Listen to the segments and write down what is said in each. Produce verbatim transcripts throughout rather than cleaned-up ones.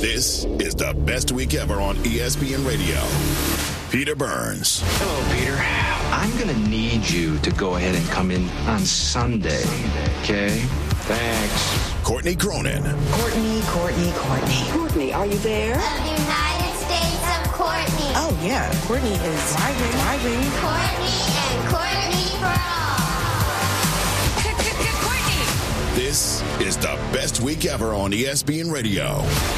This is the best week ever on E S P N Radio. Peter Burns. Hello, Peter. I'm going to need you to go ahead and come in on Sunday, okay? Thanks. Courtney Cronin. Courtney, Courtney, Courtney. Courtney, are you there? The United States of Courtney. Oh, yeah. Courtney is driving, driving. Courtney and Courtney for all. Courtney. This is the best week ever on E S P N Radio.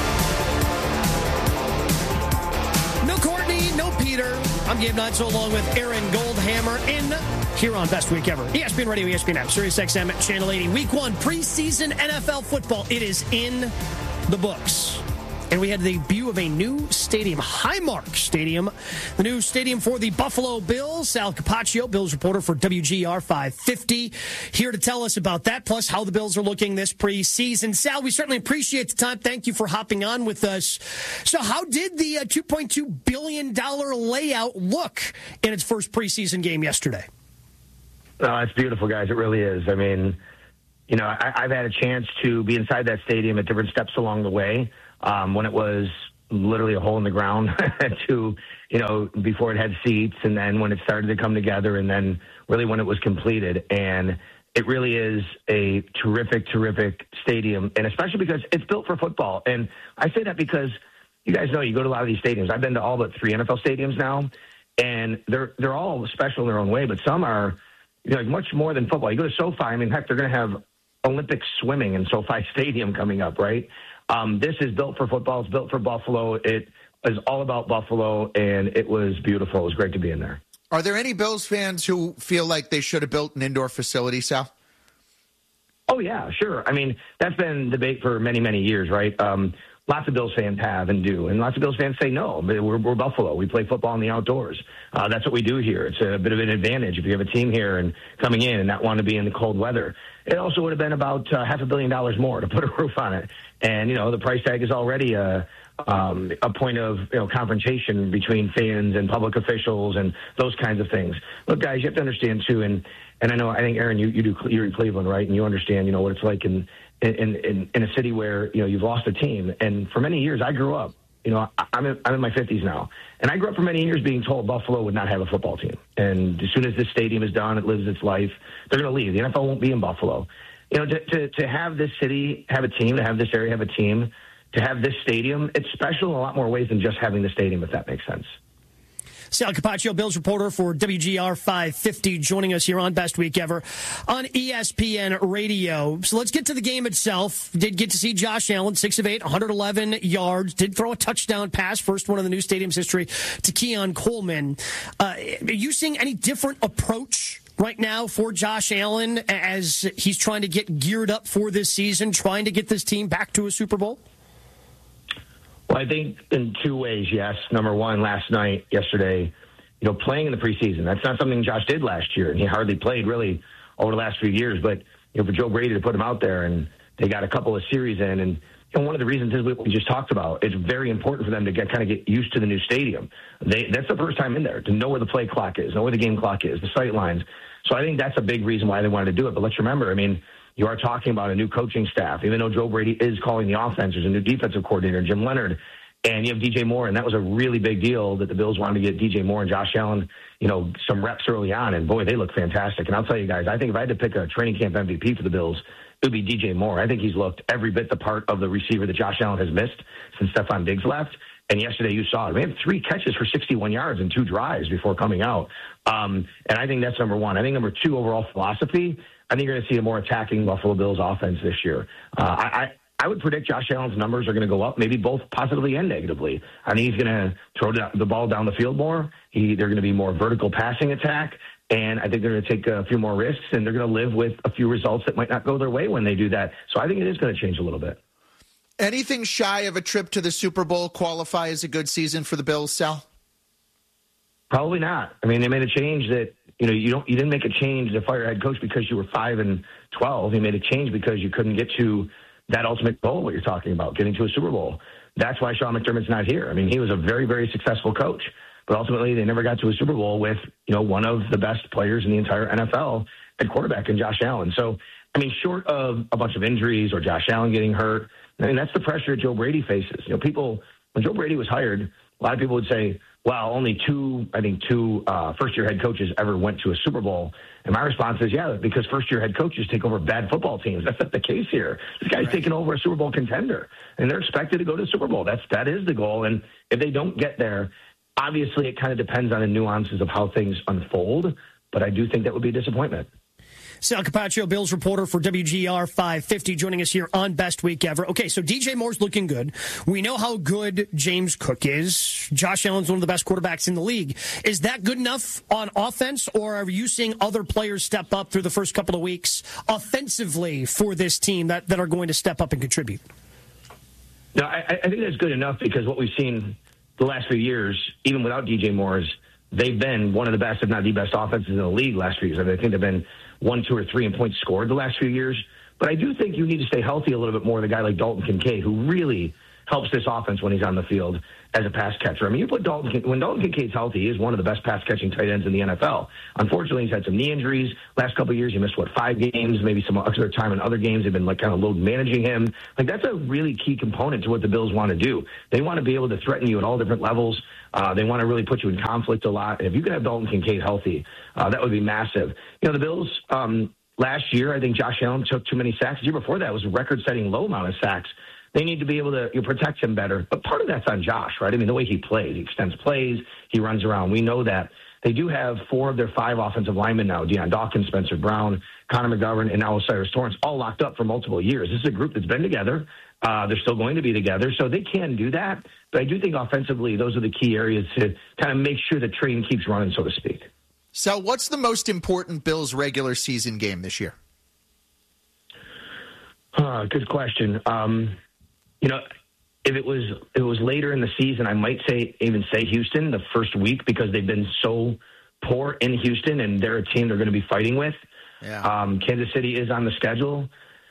No Courtney, no Peter. I'm Gabe Nightso along with Aaron Goldhammer in here on Best Week Ever. E S P N Radio, E S P N app, Sirius X M, Channel eighty. Week one, preseason N F L football. It is in the books. And we had the debut of a new stadium, Highmark Stadium, the new stadium for the Buffalo Bills. Sal Capaccio, Bills reporter for W G R five fifty, here to tell us about that, plus how the Bills are looking this preseason. Sal, we certainly appreciate the time. Thank you for hopping on with us. So how did the uh, two point two billion dollars layout look in its first preseason game yesterday? Oh, it's beautiful, guys. It really is. I mean, you know, I, I've had a chance to be inside that stadium at different steps along the way. Um, when it was literally a hole in the ground to, you know, before it had seats, and then when it started to come together, and then really when it was completed. And it really is a terrific, terrific stadium, and especially because it's built for football. And I say that because you guys know, you go to a lot of these stadiums. I've been to all but three N F L stadiums now, and they're they're all special in their own way, but some are, you know, like much more than football. You go to SoFi, I mean, heck, they're going to have Olympic swimming in SoFi Stadium coming up, right? Um, this is built for football. It's built for Buffalo. It is all about Buffalo, and it was beautiful. It was great to be in there. Are there any Bills fans who feel like they should have built an indoor facility, Sal? Oh, yeah, sure. I mean, that's been debate for many, many years, right? Um, lots of Bills fans have and do, and lots of Bills fans say no. We're, we're Buffalo. We play football in the outdoors. Uh, that's what we do here. It's a bit of an advantage if you have a team here and coming in and not want to be in the cold weather. It also would have been about uh, half a billion dollars more to put a roof on it. And, you know, the price tag is already a, um, a point of, you know, confrontation between fans and public officials and those kinds of things. Look, guys, you have to understand, too, and, and I know, I think, Aaron, you, you do, you're in Cleveland, right? And you understand, you know, what it's like in, in, in, in a city where, you know, you've lost a team. And for many years, I grew up, you know, I'm in, I'm in my fifties now. And I grew up for many years being told Buffalo would not have a football team. And as soon as this stadium is done, it lives its life, they're going to leave. The N F L won't be in Buffalo. You know, to, to, to have this city have a team, to have this area have a team, to have this stadium, it's special in a lot more ways than just having the stadium, if that makes sense. Sal Capaccio, Bills reporter for W G R five fifty, joining us here on Best Week Ever on E S P N Radio. So let's get to the game itself. Did get to see Josh Allen, six of eight, one hundred eleven yards. Did throw a touchdown pass, first one in the new stadium's history, to Keon Coleman. Uh, are you seeing any different approach right now for Josh Allen as he's trying to get geared up for this season, trying to get this team back to a Super Bowl? Well, I think in two ways, yes. Number one, last night, yesterday, you know, playing in the preseason. That's not something Josh did last year, and he hardly played really over the last few years. But, you know, for Joe Brady to put him out there, and they got a couple of series in, and you know, one of the reasons is what we just talked about. It's very important for them to get kind of get used to the new stadium. They That's the first time in there, to know where the play clock is, know where the game clock is, the sight lines. So I think that's a big reason why they wanted to do it. But let's remember, I mean, you are talking about a new coaching staff. Even though Joe Brady is calling the offense, there's a new defensive coordinator, Jim Leonard, and you have D J Moore, and that was a really big deal that the Bills wanted to get D J Moore and Josh Allen, you know, some reps early on, and boy, they look fantastic. And I'll tell you guys, I think if I had to pick a training camp M V P for the Bills, it would be D J Moore. I think he's looked every bit the part of the receiver that Josh Allen has missed since Stephon Diggs left. And yesterday you saw it. We had three catches for sixty-one yards and two drives before coming out. Um, and I think that's number one. I think number two, overall philosophy, I think you're going to see a more attacking Buffalo Bills offense this year. Uh, I, I I would predict Josh Allen's numbers are going to go up, maybe both positively and negatively. I think he's going to throw the ball down the field more. He, they're going to be more vertical passing attack, and I think they're going to take a few more risks, and they're going to live with a few results that might not go their way when they do that. So I think it is going to change a little bit. Anything shy of a trip to the Super Bowl qualify as a good season for the Bills, Sal? Probably not. I mean, they made a change that, you know, you don't you didn't make a change to fire head coach because you were five and twelve. You made a change because you couldn't get to that ultimate goal, what you're talking about, getting to a Super Bowl. That's why Sean McDermott's not here. I mean, he was a very, very successful coach, but ultimately they never got to a Super Bowl with, you know, one of the best players in the entire N F L at quarterback in Josh Allen. So, I mean, short of a bunch of injuries or Josh Allen getting hurt, I mean, that's the pressure Joe Brady faces. You know, people, when Joe Brady was hired, a lot of people would say, well, only two, I think two uh, first-year head coaches ever went to a Super Bowl. And my response is, yeah, because first-year head coaches take over bad football teams. That's not the case here. This guy's right. taking over a Super Bowl contender, and they're expected to go to the Super Bowl. That's, that is the goal. And if they don't get there, obviously it kind of depends on the nuances of how things unfold, but I do think that would be a disappointment. Sal Capaccio, Bills reporter for W G R five fifty, joining us here on Best Week Ever. Okay, so D J Moore's looking good. We know how good James Cook is. Josh Allen's one of the best quarterbacks in the league. Is that good enough on offense, or are you seeing other players step up through the first couple of weeks offensively for this team that, that are going to step up and contribute? No, I, I think that's good enough because what we've seen the last few years, even without D J Moore, is they've been one of the best, if not the best, offenses in the league last few years. I, mean, I think they've been one, two, or three in points scored the last few years. But I do think you need to stay healthy a little bit more with a guy like Dalton Kincaid, who really helps this offense when he's on the field as a pass catcher. I mean, you put Dalton, when Dalton Kincaid's healthy, he is one of the best pass-catching tight ends in the N F L. Unfortunately, he's had some knee injuries. Last couple of years, he missed, what, five games, maybe some extra time in other games. They've been, like, kind of load managing him. Like, that's a really key component to what the Bills want to do. They want to be able to threaten you at all different levels. Uh, they want to really put you in conflict a lot. And if you could have Dalton Kincaid healthy, uh, that would be massive. You know, the Bills, um, last year, I think Josh Allen took too many sacks. The year before that was a record-setting low amount of sacks. They need to be able to you know, protect him better. But part of that's on Josh, right? I mean, the way he plays. He extends plays. He runs around. We know that. They do have four of their five offensive linemen now, Deion Dawkins, Spencer Brown, Connor McGovern, and now Osiris Torrance, all locked up for multiple years. This is a group that's been together. Uh, they're still going to be together, so they can do that. But I do think offensively, those are the key areas to kind of make sure the train keeps running, so to speak. So what's the most important Bills regular season game this year? Uh, good question. Um, you know, if it was if it was later in the season, I might say even say Houston the first week because they've been so poor in Houston and they're a team they're going to be fighting with. Yeah. Um, Kansas City is on the schedule.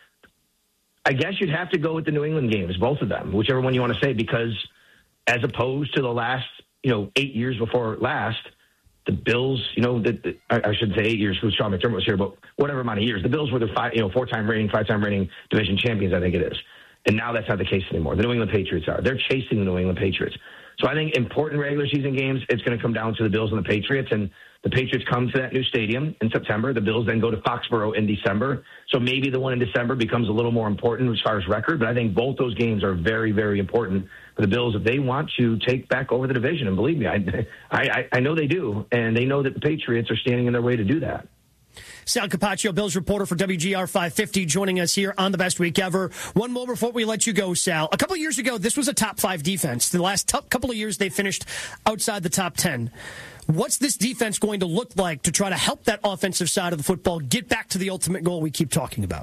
I guess you'd have to go with the New England games, both of them, whichever one you want to say, because as opposed to the last, you know, eight years before last, the Bills, you know, the, the, I, I shouldn't say eight years because Sean McDermott was here, but whatever amount of years, the Bills were the five, you know, four-time reigning, five-time reigning division champions, I think it is. And now that's not the case anymore. The New England Patriots are. They're chasing the New England Patriots. So I think important regular season games, it's going to come down to the Bills and the Patriots. And the Patriots come to that new stadium in September. The Bills then go to Foxborough in December. So maybe the one in December becomes a little more important as far as record. But I think both those games are very, very important for the Bills if they want to take back over the division. And believe me, I, I, I know they do. And they know that the Patriots are standing in their way to do that. Sal Capaccio, Bills reporter for W G R five fifty, joining us here on the Best Week Ever. One more before we let you go, Sal. A couple of years ago, this was a top five defense. The last t- couple of years, they finished outside the top ten. What's this defense going to look like to try to help that offensive side of the football get back to the ultimate goal we keep talking about?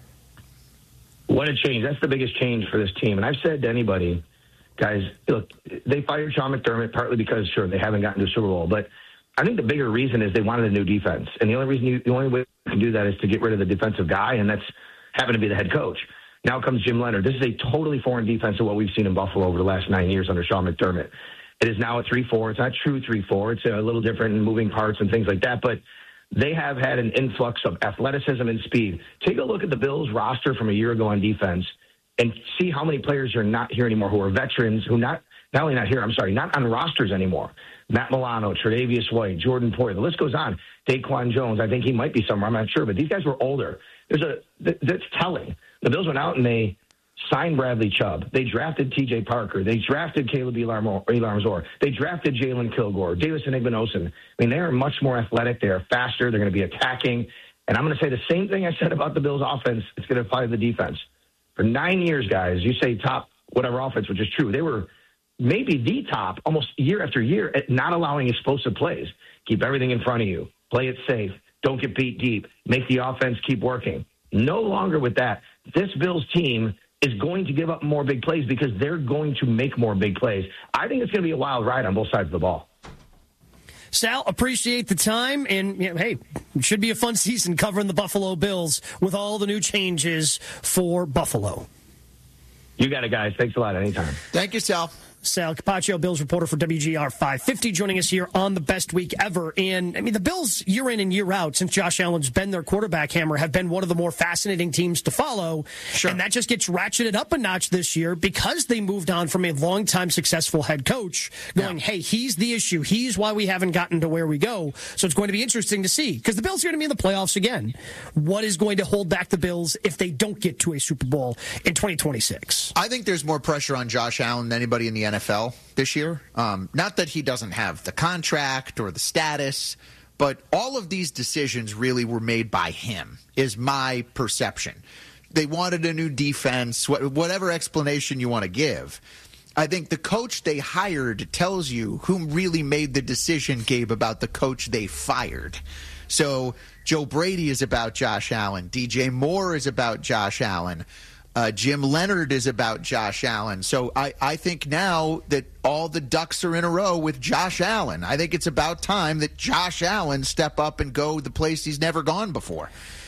What a change. That's the biggest change for this team. And I've said to anybody, guys, look, they fired Sean McDermott partly because, sure, they haven't gotten to a Super Bowl, but I think the bigger reason is they wanted a new defense. And the only reason you, the only way you can do that is to get rid of the defensive guy, and that's happened to be the head coach. Now comes Jim Leonard. This is a totally foreign defense to what we've seen in Buffalo over the last nine years under Sean McDermott. It is now a three four. It's not true three four. It's a little different in moving parts and things like that. But they have had an influx of athleticism and speed. Take a look at the Bills roster from a year ago on defense and see how many players are not here anymore who are veterans, who not not only not here, I'm sorry, not on rosters anymore. Matt Milano, Tre'Davious White, Jordan Poyer. The list goes on. Daquan Jones, I think he might be somewhere. I'm not sure. But these guys were older. There's a That's telling. The Bills went out and they signed Bradley Chubb. They drafted T J Parker. They drafted Caleb Elarmzor. They drafted Jalen Kilgore, Davison Igbinosun. I mean, they are much more athletic. They are faster. They're going to be attacking. And I'm going to say the same thing I said about the Bills' offense. It's going to apply to the defense. For nine years, guys, you say top whatever offense, which is true. They were maybe the top almost year after year at not allowing explosive plays. Keep everything in front of you. Play it safe. Don't get beat deep. Make the offense keep working. No longer with that. This Bills team is going to give up more big plays because they're going to make more big plays. I think it's going to be a wild ride on both sides of the ball. Sal, appreciate the time, and you know, hey, it should be a fun season covering the Buffalo Bills with all the new changes for Buffalo. You got it, guys. Thanks a lot. Anytime. Thank you, Sal. Sal Capaccio, Bills reporter for W G R five fifty, joining us here on the best week ever. And, I mean, the Bills, year in and year out, since Josh Allen's been their quarterback hammer, have been one of the more fascinating teams to follow. Sure. And that just gets ratcheted up a notch this year because they moved on from a longtime successful head coach going, yeah. hey, he's the issue. He's why we haven't gotten to where we go. So it's going to be interesting to see because the Bills are going to be in the playoffs again. What is going to hold back the Bills if they don't get to a Super Bowl in twenty twenty-six? I think there's more pressure on Josh Allen than anybody in the N F L this year. Um, not that he doesn't have the contract or the status, but all of these decisions really were made by him, is my perception. They wanted a new defense, whatever explanation you want to give. I think the coach they hired tells you who really made the decision, Gabe, about the coach they fired. So Joe Brady is about Josh Allen. D J Moore is about Josh Allen. Uh, Jim Leonard is about Josh Allen. So I, I think now that all the ducks are in a row with Josh Allen, I think it's about time that Josh Allen step up and go the place he's never gone before.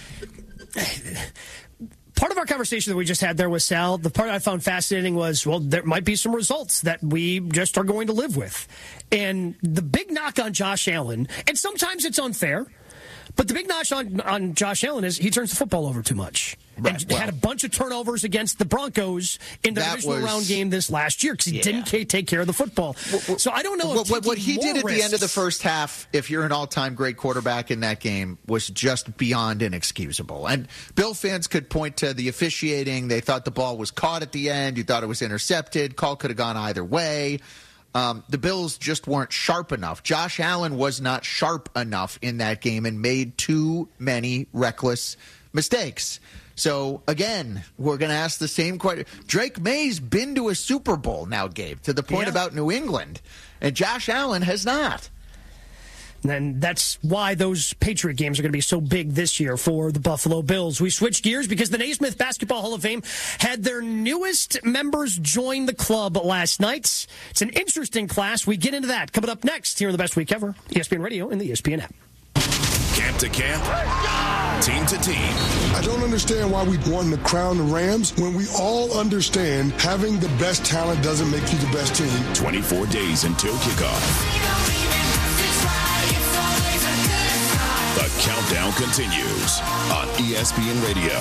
Part of our conversation that we just had there with Sal, the part I found fascinating was, well, there might be some results that we just are going to live with. And the big knock on Josh Allen, and sometimes it's unfair, but the big knock on, on Josh Allen is he turns the football over too much. Right. And well, had a bunch of turnovers against the Broncos in the divisional was, round game this last year because he yeah. didn't take care of the football. Well, so I don't know if what, what he did at risks, the end of the first half, if you're an all-time great quarterback in that game, was just beyond inexcusable. And Bill fans could point to the officiating. They thought the ball was caught at the end. You thought it was intercepted. Call could have gone either way. Um, the Bills just weren't sharp enough. Josh Allen was not sharp enough in that game and made too many reckless mistakes. So, again, we're going to ask the same question. Drake May's been to a Super Bowl now, Gabe, to the point yeah. about New England, and Josh Allen has not. And that's why those Patriot games are going to be so big this year for the Buffalo Bills. We switch gears because the Naismith Basketball Hall of Fame had their newest members join the club last night. It's an interesting class. We get into that coming up next here on the Best Week Ever, E S P N Radio and the E S P N app. Camp to camp, team to team. I don't understand why we won the crown the Rams when we all understand having the best talent doesn't make you the best team. twenty-four days until kickoff. The countdown continues on E S P N Radio.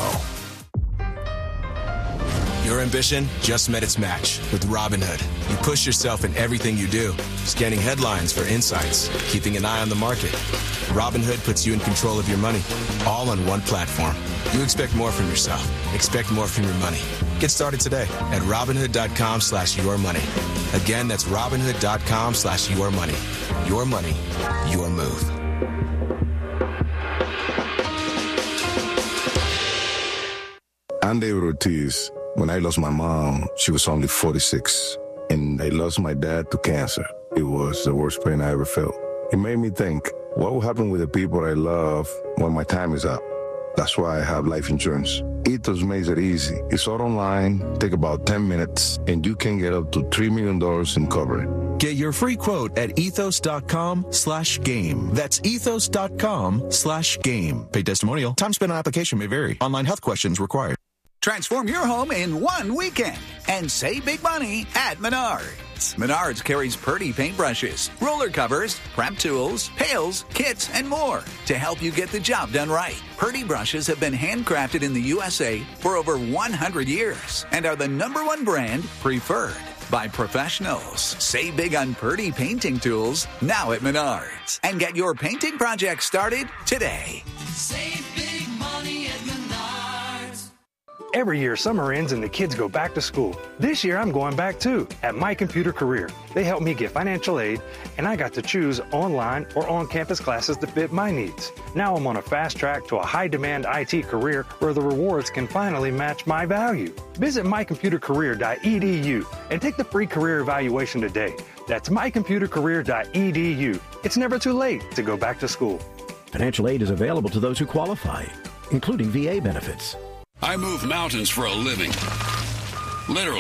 Your ambition just met its match with Robinhood. You push yourself in everything you do, scanning headlines for insights, keeping an eye on the market. Robinhood puts you in control of your money, all on one platform. You expect more from yourself. Expect more from your money. Get started today at Robinhood.com slash your money. Again, that's Robinhood.com slash your money. Your money, your move. I'm David Ortiz. When I lost my mom, she was only forty-six, and I lost my dad to cancer. It was the worst pain I ever felt. It made me think, what will happen with the people I love when my time is up? That's why I have life insurance. Ethos makes it easy. It's all online, take about ten minutes, and you can get up to three million dollars in coverage. Get your free quote at ethos.com slash game. That's ethos.com slash game. Paid testimonial. Time spent on application may vary. Online health questions required. Transform your home in one weekend and save big money at Menards. Menards carries Purdy paintbrushes, roller covers, prep tools, pails, kits, and more to help you get the job done right. Purdy brushes have been handcrafted in the U S A for over one hundred years and are the number one brand preferred by professionals. Save big on Purdy painting tools now at Menards and get your painting project started today. Save big money at Menards. Every year, summer ends and the kids go back to school. This year, I'm going back too at My Computer Career. They helped me get financial aid, and I got to choose online or on-campus classes that fit my needs. Now I'm on a fast track to a high-demand I T career where the rewards can finally match my value. Visit my computer career dot e d u and take the free career evaluation today. That's my computer career dot e d u. It's never too late to go back to school. Financial aid is available to those who qualify, including V A benefits. I move mountains for a living. Literally.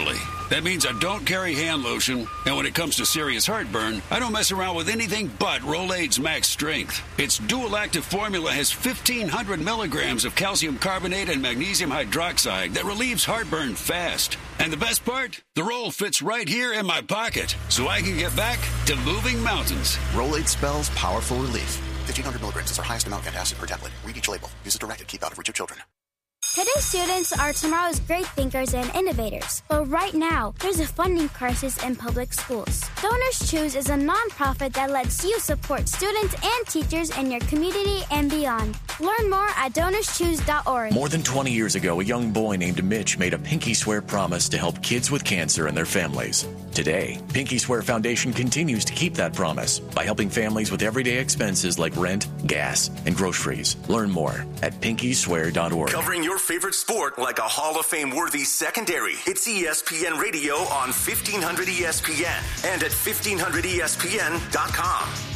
That means I don't carry hand lotion, and when it comes to serious heartburn, I don't mess around with anything but Rolaids Max Strength. Its dual-active formula has fifteen hundred milligrams of calcium carbonate and magnesium hydroxide that relieves heartburn fast. And the best part? The roll fits right here in my pocket, so I can get back to moving mountains. Rolaids spells powerful relief. fifteen hundred milligrams is our highest amount of antacid per tablet. Read each label. Use it directed. Keep out of reach of children. Today's students are tomorrow's great thinkers and innovators. But right now, there's a funding crisis in public schools. Donors Choose is a nonprofit that lets you support students and teachers in your community and beyond. Learn more at donors choose dot org. More than twenty years ago, a young boy named Mitch made a Pinky Swear promise to help kids with cancer and their families. Today, Pinky Swear Foundation continues to keep that promise by helping families with everyday expenses like rent, gas, and groceries. Learn more at pinky swear dot org. Covering your favorite sport like a Hall of Fame-worthy secondary. It's E S P N Radio on fifteen hundred E S P N and at fifteen hundred E S P N dot com.